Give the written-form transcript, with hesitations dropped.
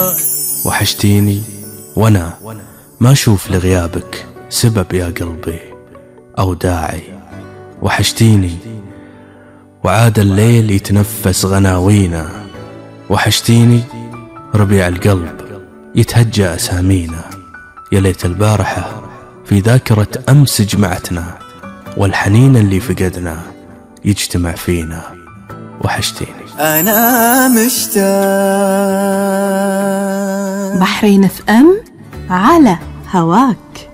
وحشتيني وانا ما اشوف لغيابك سبب يا قلبي او داعي. وحشتيني وعاد الليل يتنفس غناوينا. وحشتيني ربيع القلب يتهجى اسامينا. يا ليت البارحة في ذاكرة امس جمعتنا، والحنين اللي فقدنا يجتمع فينا. وحشتيني أنا مشتاق. بحرين FM على هواك.